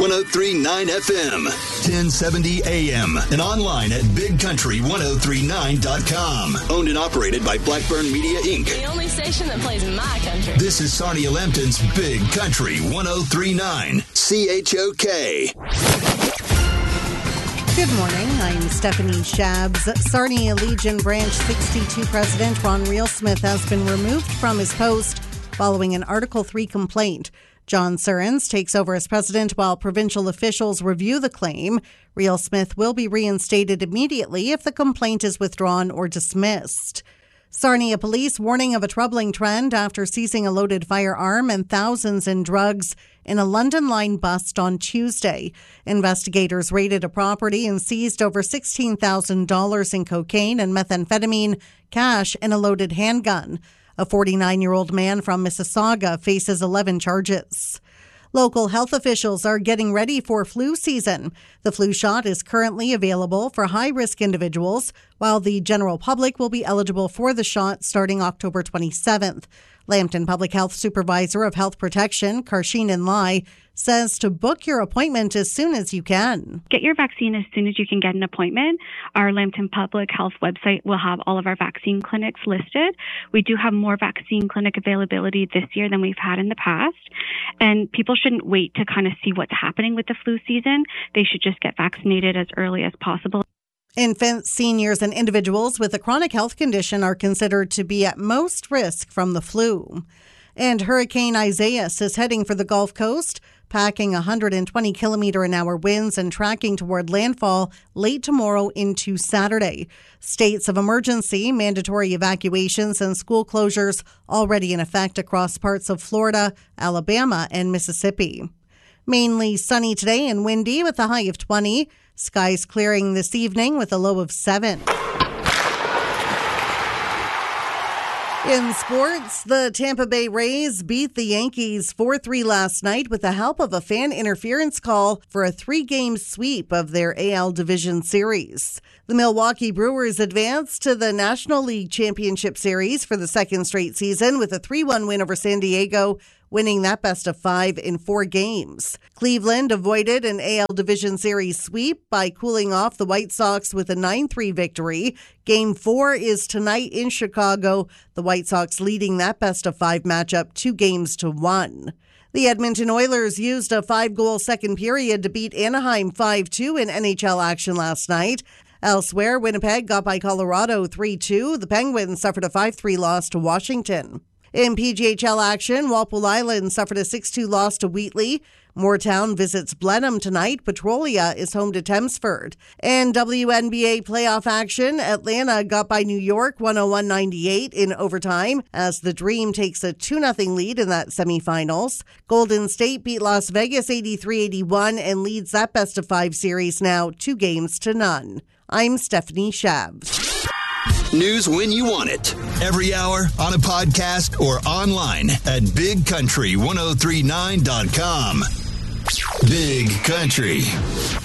103.9 FM, 1070 AM, and online at BigCountry1039.com. Owned and operated by Blackburn Media, Inc. The only station that plays my country. This is Sarnia Lambton's Big Country 103.9 CHOK. Good morning. I'm Stephanie Shabs. Sarnia Legion Branch 62 President Ron Reelsmith has been removed from his post following an Article 3 complaint. John Surrens takes over as president while provincial officials review the claim. Reelsmith will be reinstated immediately if the complaint is withdrawn or dismissed. Sarnia police warning of a troubling trend after seizing a loaded firearm and thousands in drugs in a London Line bust on Tuesday. Investigators raided a property and seized over $16,000 in cocaine and methamphetamine, cash, and a loaded handgun. A 49-year-old man from Mississauga faces 11 charges. Local health officials are getting ready for flu season. The flu shot is currently available for high-risk individuals, while the general public will be eligible for the shot starting October 27th. Lambton Public Health Supervisor of Health Protection, Karsheenan Lai, says to book your appointment as soon as you can. Get your vaccine as soon as you can get an appointment. Our Lambton Public Health website will have all of our vaccine clinics listed. We do have more vaccine clinic availability this year than we've had in the past. And people shouldn't wait to kind of see what's happening with the flu season. They should just get vaccinated as early as possible. Infants, seniors, and individuals with a chronic health condition are considered to be at most risk from the flu. And Hurricane Isaias is heading for the Gulf Coast, packing 120 km/h winds and tracking toward landfall late tomorrow into Saturday. States of emergency, mandatory evacuations, and school closures already in effect across parts of Florida, Alabama, and Mississippi. Mainly sunny today and windy with a high of 20. Skies clearing this evening with a low of 7. In sports, the Tampa Bay Rays beat the Yankees 4-3 last night with the help of a fan interference call for a 3-game sweep of their AL Division Series. The Milwaukee Brewers advanced to the National League Championship Series for the second straight season with a 3-1 win over San Diego, winning that best of 5 in 4 games. Cleveland avoided an AL Division Series sweep by cooling off the White Sox with a 9-3 victory. Game 4 is tonight in Chicago, the White Sox leading that best of 5 matchup 2-1. The Edmonton Oilers used a 5-goal second period to beat Anaheim 5-2 in NHL action last night. Elsewhere, Winnipeg got by Colorado 3-2. The Penguins suffered a 5-3 loss to Washington. In PGHL action, Walpole Island suffered a 6-2 loss to Wheatley. Moortown visits Blenheim tonight. Petrolia is home to Thamesford. And WNBA playoff action, Atlanta got by New York 101-98 in overtime as the Dream takes a 2-0 lead in that semifinals. Golden State beat Las Vegas 83-81 and leads that best of 5 series now 2-0. I'm Stephanie Shabs. News when you want it. Every hour, on a podcast, or online at BigCountry1039.com. Big Country.